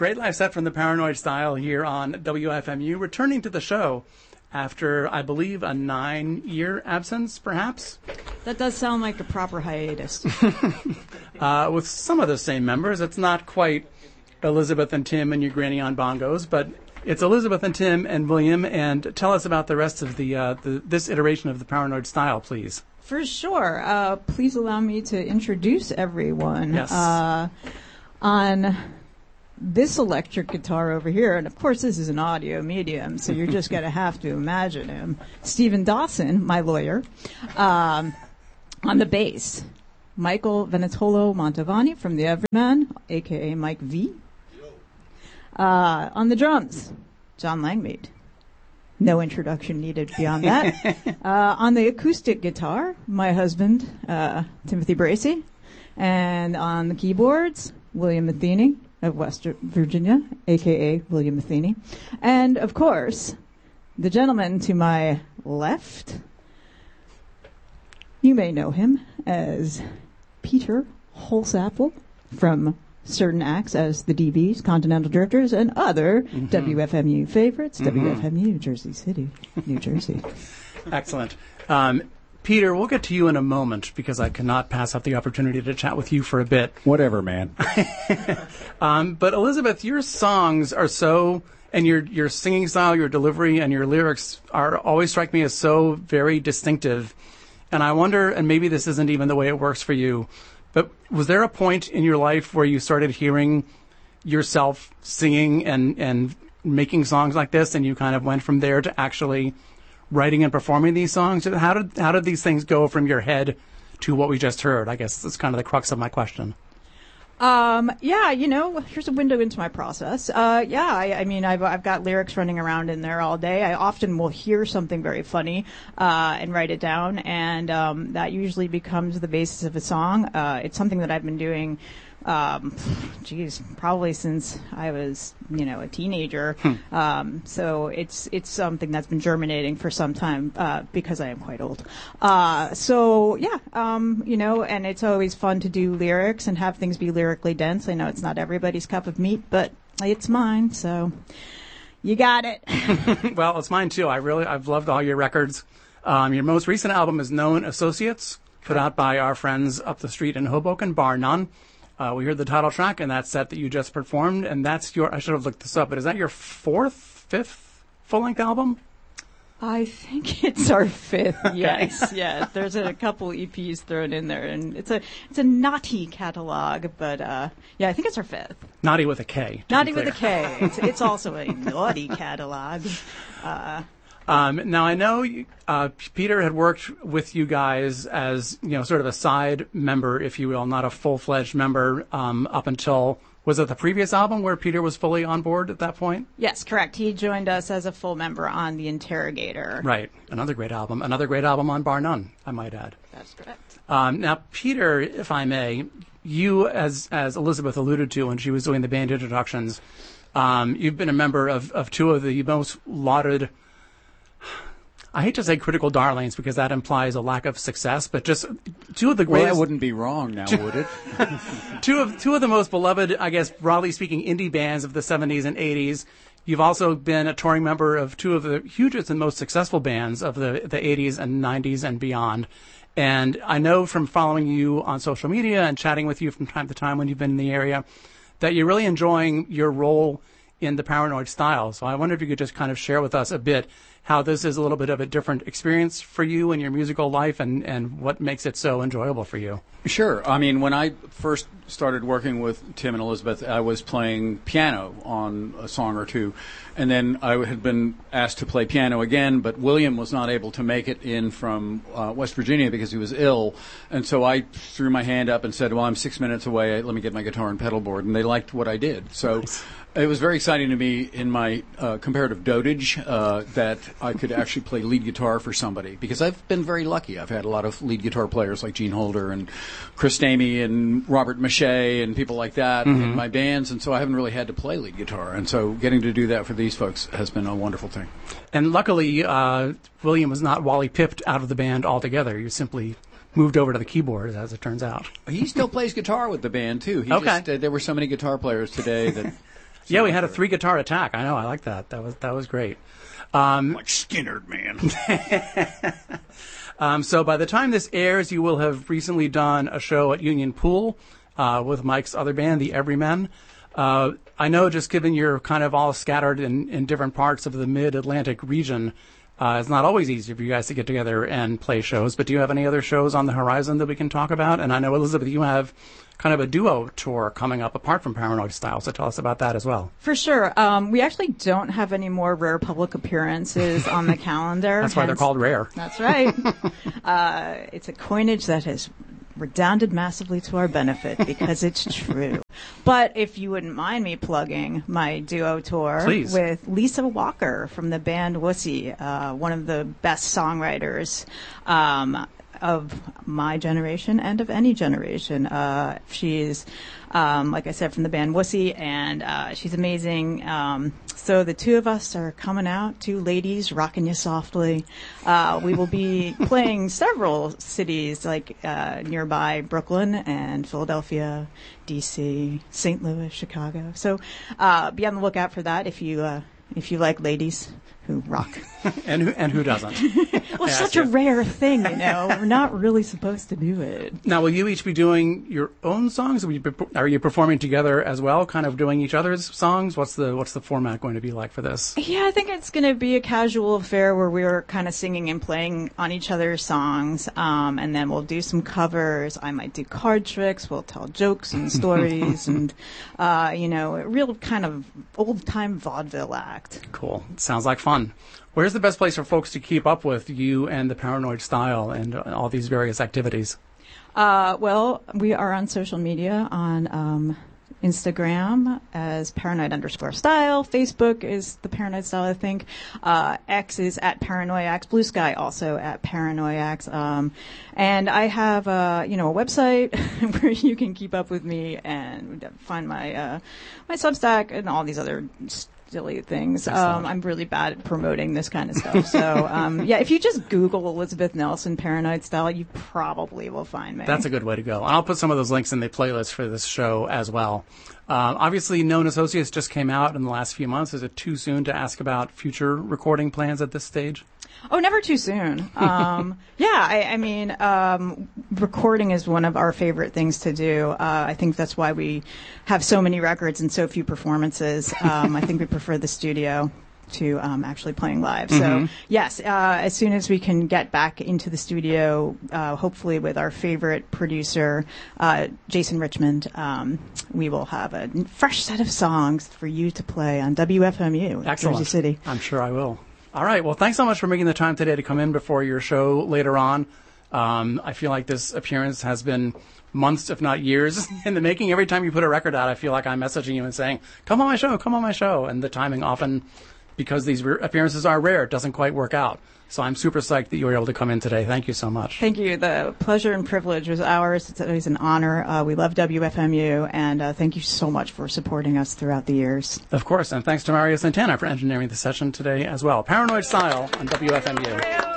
Great live set from the Paranoid Style here on WFMU, returning to the show after, I believe, a 9-year absence, perhaps? That does sound like a proper hiatus. With some of the same members. It's not quite Elizabeth and Tim and your granny on bongos, but it's Elizabeth and Tim and William. And tell us about the rest of this iteration of the Paranoid Style, please. For sure. Please allow me to introduce everyone. Yes. On this electric guitar over here, and of course this is an audio medium, so you're just going to have to imagine him. Stephen Dawson, my lawyer, on the bass. Michael Venetolo Montavani from the Everyman, a.k.a. Mike V. On the drums, John Langmead. No introduction needed beyond that. On the acoustic guitar, my husband, Timothy Bracey. And on the keyboards, William Matheny of West Virginia, a.k.a. William Matheny. And, of course, the gentleman to my left, you may know him as Peter Holsapple from certain acts as the DBs, Continental Drifters, and other WFMU favorites, WFMU, Jersey City, New Jersey. Excellent. Peter, we'll get to you in a moment because I cannot pass up the opportunity to chat with you for a bit. Whatever, man. But Elizabeth, your songs are so, and your singing style, your delivery, and your lyrics always strike me as so very distinctive. And I wonder, and maybe this isn't even the way it works for you, but was there a point in your life where you started hearing yourself singing and making songs like this, and you kind of went from there to actually writing and performing these songs? How did these things go from your head to what we just heard? I guess that's kind of the crux of my question. Yeah, here's a window into my process. I mean, I've got lyrics running around in there all day. I often will hear something very funny, and write it down, and, that usually becomes the basis of a song. It's something that I've been doing, probably since I was, a teenager. So it's something that's been germinating for some time, because I am quite old. And it's always fun to do lyrics and have things be lyrically dense. I know it's not everybody's cup of meat, but it's mine, so you got it. Well, it's mine too. I've loved all your records. Your most recent album is Known Associates, put out by our friends up the street in Hoboken, Bar None. We heard the title track in that set that you just performed, and that's I should have looked this up, but is that your fifth full-length album? I think it's our fifth, Okay. yes. Yeah, there's a couple EPs thrown in there, and it's a naughty catalog, but I think it's our fifth. Naughty with a K. Naughty with a K. It's also a naughty catalog. Now, I know Peter had worked with you guys as, sort of a side member, if you will, not a full-fledged member, up until, was it the previous album where Peter was fully on board at that point? Yes, correct. He joined us as a full member on The Interrogator. Right. Another great album. Another great album on Bar None, I might add. That's correct. Now, Peter, if I may, you, as Elizabeth alluded to when she was doing the band introductions, you've been a member of two of the most lauded, I hate to say critical darlings because that implies a lack of success, but just two of the greatest. Well, that wouldn't be wrong now, would it? two of the most beloved, I guess, broadly speaking, indie bands of the 70s and 80s. You've also been a touring member of two of the hugest and most successful bands of the 80s and 90s and beyond. And I know from following you on social media and chatting with you from time to time when you've been in the area that you're really enjoying your role in the Paranoid Style. So I wonder if you could just kind of share with us a bit how this is a little bit of a different experience for you in your musical life and what makes it so enjoyable for you. Sure. I mean, when I first started working with Tim and Elizabeth, I was playing piano on a song or two. And then I had been asked to play piano again, but William was not able to make it in from West Virginia because he was ill. And so I threw my hand up and said, well, I'm 6 minutes away. Let me get my guitar and pedal board. And they liked what I did. So nice. It was very exciting to me in my comparative dotage that I could actually play lead guitar for somebody, because I've been very lucky. I've had a lot of lead guitar players like Gene Holder and Chris Stamey and Robert Mache and people like that in my bands, and so I haven't really had to play lead guitar. And so getting to do that for these folks has been a wonderful thing. And luckily, William was not Wally pipped out of the band altogether. You simply moved over to the keyboard, as it turns out. He still plays guitar with the band, too. There were so many guitar players today that Yeah, we had a 3-guitar attack. I know, I like that. That was great. Like Skinner, man. So by the time this airs, you will have recently done a show at Union Pool with Mike's other band, the Everymen. I know, just given you're kind of all scattered in different parts of the Mid-Atlantic region, it's not always easy for you guys to get together and play shows, but do you have any other shows on the horizon that we can talk about? And I know, Elizabeth, you have kind of a duo tour coming up apart from Paranoid Style, so tell us about that as well. For sure. We actually don't have any more rare public appearances on the calendar. That's why they're called rare. That's right. It's a coinage that has redounded massively to our benefit because it's true. But if you wouldn't mind me plugging my duo tour Please. With Lisa Walker from the band Wussy, one of the best songwriters of my generation and of any generation. She's, like I said, from the band Wussy, and she's amazing. So the two of us are coming out, two ladies rocking you softly. We will be playing several cities like nearby Brooklyn and Philadelphia, D.C., St. Louis, Chicago. So be on the lookout for that if you like ladies who rock. and who doesn't? Well, it's such a rare thing, you know. We're not really supposed to do it. Now, will you each be doing your own songs? Are you performing together as well, kind of doing each other's songs? What's the format going to be like for this? Yeah, I think it's going to be a casual affair where we're kind of singing and playing on each other's songs, and then we'll do some covers. I might do card tricks. We'll tell jokes and stories, and a real kind of old-time vaudeville act. Cool. Sounds like fun. Where's the best place for folks to keep up with you and the Paranoid Style and all these various activities? Well, we are on social media on Instagram as Paranoid_Style. Facebook is the Paranoid Style, I think. X is at Paranoiacs. Blue Sky also at Paranoiacs. And I have a website where you can keep up with me and find my my Substack and all these other silly things. I'm really bad at promoting this kind of stuff. So, if you just Google Elizabeth Nelson Paranoid Style, you probably will find me. That's a good way to go. I'll put some of those links in the playlist for this show as well. Obviously, Known Associates just came out in the last few months. Is it too soon to ask about future recording plans at this stage? Oh, never too soon. I mean, recording is one of our favorite things to do. I think that's why we have so many records and so few performances. I think we prefer the studio to actually playing live. Mm-hmm. So, yes, as soon as we can get back into the studio, hopefully with our favorite producer, Jason Richmond, we will have a fresh set of songs for you to play on WFMU, Excellent. Jersey City. I'm sure I will. All right. Well, thanks so much for making the time today to come in before your show later on. I feel like this appearance has been months, if not years, in the making. Every time you put a record out, I feel like I'm messaging you and saying, come on my show, come on my show. And the timing often, because these appearances are rare, doesn't quite work out. So I'm super psyched that you were able to come in today. Thank you so much. Thank you. The pleasure and privilege was ours. It's always an honor. We love WFMU, and thank you so much for supporting us throughout the years. Of course, and thanks to Mario Santana for engineering the session today as well. Paranoid Style on WFMU.